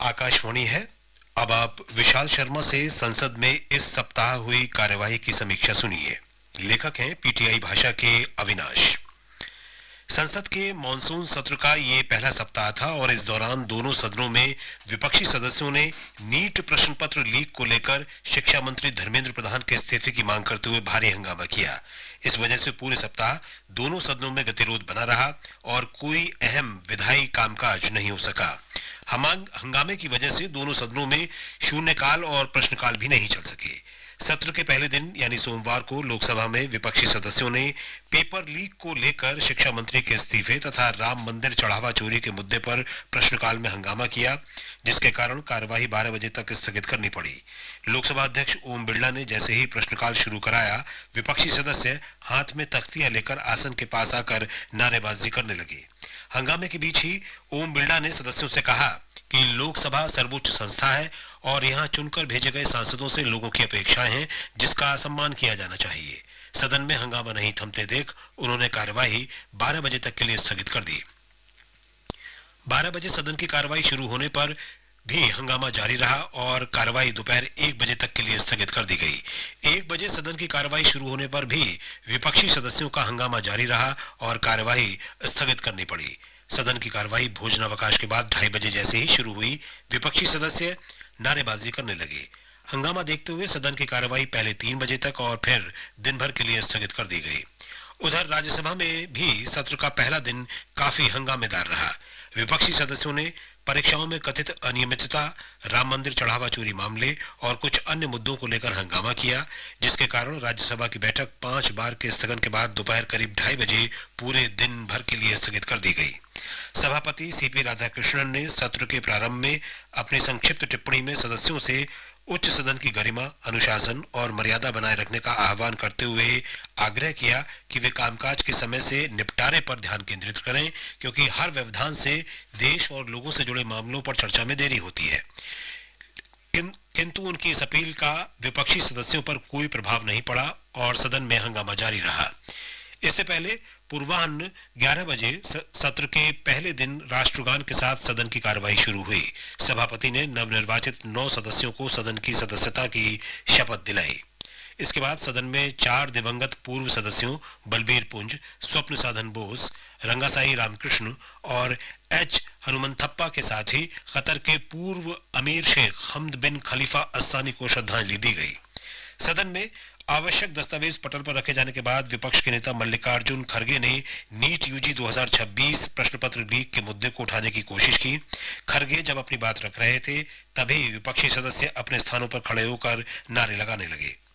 आकाशवाणी है। अब आप विशाल शर्मा से संसद में इस सप्ताह हुई कार्यवाही की समीक्षा सुनिए। लेखक हैं पीटीआई भाषा के अविनाश। संसद के मॉनसून सत्र का ये पहला सप्ताह था और इस दौरान दोनों सदनों में विपक्षी सदस्यों ने नीट प्रश्न पत्र लीक को लेकर शिक्षा मंत्री धर्मेंद्र प्रधान के इस्तीफे की मांग करते हुए भारी हंगामा किया। इस वजह से पूरे सप्ताह दोनों सदनों में गतिरोध बना रहा और कोई अहम विधायी कामकाज नहीं हो सका। हंगामे की वजह से दोनों सदनों में शून्यकाल और प्रश्नकाल भी नहीं चल सके। सत्र के पहले दिन यानी सोमवार को लोकसभा में विपक्षी सदस्यों ने पेपर लीक को लेकर शिक्षा मंत्री के इस्तीफे तथा राम मंदिर चढ़ावा चोरी के मुद्दे पर प्रश्नकाल में हंगामा किया, जिसके कारण कार्यवाही 12 बजे तक स्थगित करनी पड़ी। लोकसभा अध्यक्ष ओम बिरला ने जैसे ही प्रश्नकाल शुरू कराया, विपक्षी सदस्य हाथ में तख्तियां लेकर आसन के पास आकर नारेबाजी करने लगे। हंगामे के बीच ही ओम बिरला ने सदस्यों से कहा कि लोकसभा सर्वोच्च संस्था है और यहां चुनकर भेजे गए सांसदों से लोगों की अपेक्षाएं हैं, जिसका सम्मान किया जाना चाहिए। सदन में हंगामा नहीं थमते देख उन्होंने कार्यवाही 12 बजे तक के लिए स्थगित कर दी। 12 बजे सदन की कार्यवाही शुरू होने पर भी हंगामा जारी रहा और कार्यवाही दोपहर 1 बजे तक के लिए स्थगित कर दी गई। 1 बजे सदन की कार्यवाही शुरू होने पर भी विपक्षी सदस्यों का हंगामा जारी रहा और कार्यवाही स्थगित करनी पड़ी। सदन की कार्यवाही भोजनावकाश के बाद 2:30 बजे जैसे ही शुरू हुई, विपक्षी सदस्य नारेबाजी करने लगे। हंगामा देखते हुए सदन की कार्यवाही पहले 3 बजे तक और फिर दिन भर के लिए स्थगित कर दी गई। उधर राज्यसभा में भी सत्र का पहला दिन काफी हंगामेदार रहा। विपक्षी सदस्यों ने परीक्षाओं में कथित अनियमितता, राम मंदिर चढ़ावा चोरी मामले और कुछ अन्य मुद्दों को लेकर हंगामा किया, जिसके कारण राज्यसभा की बैठक 5 बार के स्थगन के बाद दोपहर करीब 2:30 बजे पूरे दिन भर के लिए स्थगित कर दी गई। सभापति सीपी राधाकृष्णन ने सत्र के प्रारंभ में अपनी संक्षिप्त टिप्पणी में सदस्यों से उच्च सदन की गरिमा, अनुशासन और मर्यादा बनाए रखने का आह्वान करते हुए आग्रह किया कि वे कामकाज के समय से निपटारे पर ध्यान केंद्रित करें, क्योंकि हर व्यवधान से देश और लोगों से जुड़े मामलों पर चर्चा में देरी होती है। किंतु उनकी इस अपील का विपक्षी सदस्यों पर कोई प्रभाव नहीं पड़ा और सदन में हंगामा जारी रहा। इससे पहले पूर्वाह्न 11 बजे सत्र के पहले दिन राष्ट्रगान के साथ सदन की कार्यवाही शुरू हुई। सभापति ने नवनिर्वाचित 9 सदस्यों को सदन की सदस्यता की शपथ दिलाई। इसके बाद सदन में 4 दिवंगत पूर्व सदस्यों बलबीर पुंज, स्वप्न साधन बोस, रंगासाई रामकृष्ण और एच हनुमंथप्पा के साथ ही कतर के पूर्व अमीर शेख हमद बिन खलीफा अस्सानी को श्रद्धांजलि दी गई। सदन में आवश्यक दस्तावेज पटल पर रखे जाने के बाद विपक्ष के नेता मल्लिकार्जुन खड़गे ने नीट यूजी 2026 प्रश्न पत्र लीक के मुद्दे को उठाने की कोशिश की। खड़गे जब अपनी बात रख रहे थे, तभी विपक्षी सदस्य अपने स्थानों पर खड़े होकर नारे लगाने लगे।